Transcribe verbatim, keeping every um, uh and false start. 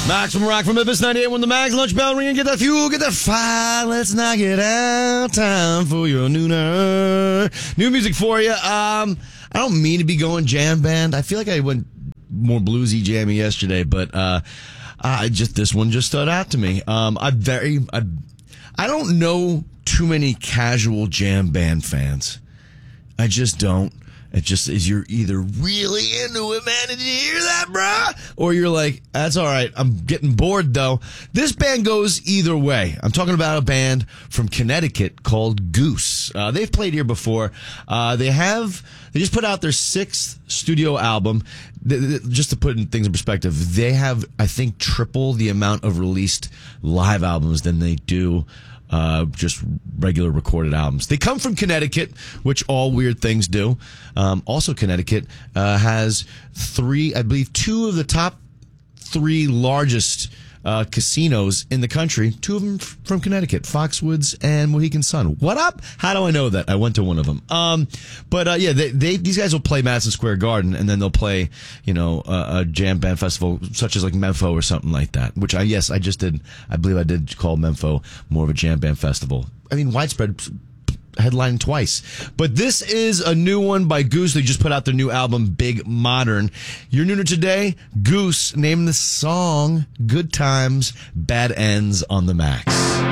Max from Rock from Memphis, ninety-eight when the Max lunch bell ring and get that fuel, get that fire. Let's knock it out. Time for your nooner. New music for you. Um, I don't mean to be going jam band. I feel like I went more bluesy jammy yesterday, but uh, I just this one just stood out to me. Um, I very I, I don't know too many casual jam band fans. I just don't. It just is, you're either really into it, man, did you hear that, bruh? Or you're like, that's all right, I'm getting bored, though. This band goes either way. I'm talking about a band from Connecticut called Goose. Uh, they've played here before. Uh, they have, they just put out their sixth studio album. Just to put things in perspective, they have, I think, triple the amount of released live albums than they do Uh, just regular recorded albums. They come from Connecticut, which all weird things do. Um, also, Connecticut uh, has three, I believe, two of the top three largest uh, casinos in the country. Two of them f- from Connecticut, Foxwoods and Mohegan Sun. What up? How do I know that? I went to one of them. Um, but uh, yeah, they, they these guys will play Madison Square Garden, and then they'll play, you know, a, a jam band festival such as like Mempho or something like that. Which I yes, I just did. I believe I did call Mempho more of a jam band festival. I mean, widespread headline twice. But this is a new one by Goose. They just put out their new album, Big Modern. Your nooner today, Goose, named the song Good Times, Bad Ends on the Max.